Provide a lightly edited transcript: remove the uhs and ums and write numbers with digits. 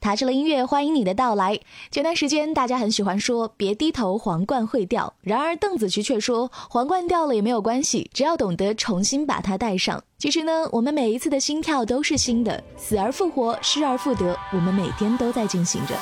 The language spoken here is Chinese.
踏实了音乐，欢迎你的到来。前段时间大家很喜欢说别低头皇冠会掉，然而邓紫棋却说皇冠掉了也没有关系，只要懂得重新把它戴上。其实呢，我们每一次的心跳都是新的，死而复活，失而复得，我们每天都在进行着。